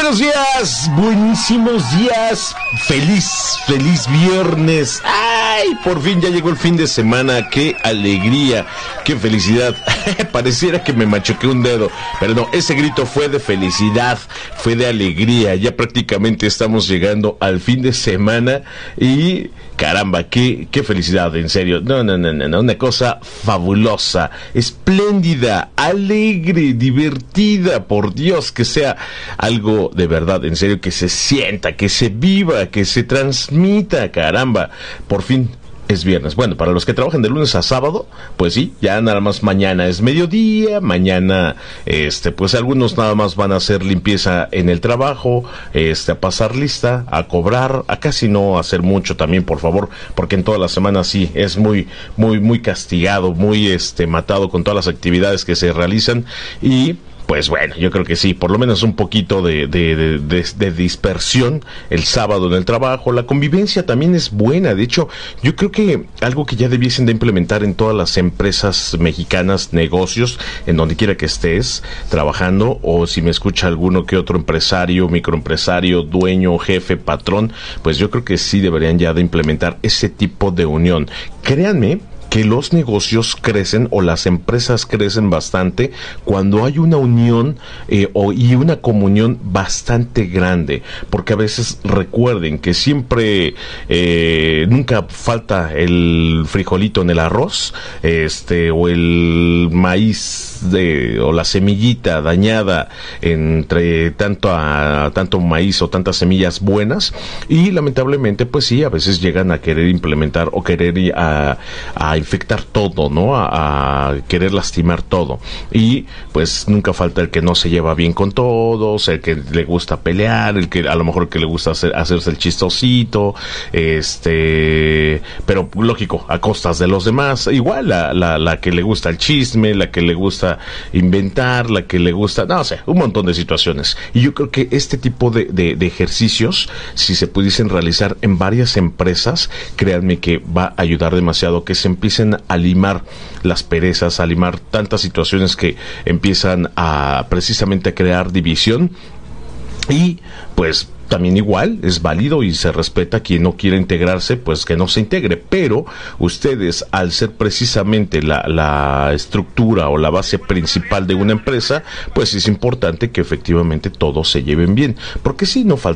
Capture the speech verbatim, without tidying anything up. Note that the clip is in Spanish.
buenos días, buenísimos días, feliz, feliz viernes. Ay, por fin ya llegó el fin de semana, qué alegría, qué felicidad. Pareciera que me machuqué un dedo, pero no, ese grito fue de felicidad, fue de alegría. Ya prácticamente estamos llegando al fin de semana y caramba, qué, qué felicidad, en serio. No, no, no, no, una cosa fabulosa, espléndida, alegre, divertida, por Dios, que sea algo de verdad, en serio, que se sienta, que se viva, que se transmita, caramba, por fin. Es viernes. Bueno, para los que trabajan de lunes a sábado, pues sí, ya nada más mañana es mediodía, mañana, este, pues algunos nada más van a hacer limpieza en el trabajo, este, a pasar lista, a cobrar, a casi no hacer mucho también, por favor, porque en toda la semana sí, es muy, muy, muy castigado, muy, este, matado con todas las actividades que se realizan y... Pues bueno, yo creo que sí, por lo menos un poquito de, de, de, de, de dispersión el sábado en el trabajo. La convivencia también es buena. De hecho, yo creo que algo que ya debiesen de implementar en todas las empresas mexicanas, negocios, en donde quiera que estés trabajando, o si me escucha alguno que otro empresario, microempresario, dueño, jefe, patrón, pues yo creo que sí deberían ya de implementar ese tipo de unión. Créanme que los negocios crecen o las empresas crecen bastante cuando hay una unión eh, o, y una comunión bastante grande, porque a veces recuerden que siempre eh, nunca falta el frijolito en el arroz, este o el maíz de, o la semillita dañada entre tanto a, tanto maíz o tantas semillas buenas, y lamentablemente pues sí, a veces llegan a querer implementar o querer a, a infectar todo, ¿no? A, a querer lastimar todo. Y pues nunca falta el que no se lleva bien con todos, el que le gusta pelear, el que a lo mejor que le gusta hacer, hacerse el chistosito, este, pero lógico, a costas de los demás. Igual la, la, la que le gusta el chisme, la que le gusta inventar, la que le gusta, no sé, un montón de situaciones. Y yo creo que este tipo de, de, de ejercicios, si se pudiesen realizar en varias empresas, créanme que va a ayudar demasiado, que se empiecen a limar las perezas, a limar tantas situaciones que empiezan a precisamente a crear división. Y pues también igual es válido y se respeta quien no quiere integrarse, pues que no se integre, pero ustedes, al ser precisamente la, la estructura o la base principal de una empresa, pues es importante que efectivamente todos se lleven bien, porque si no falta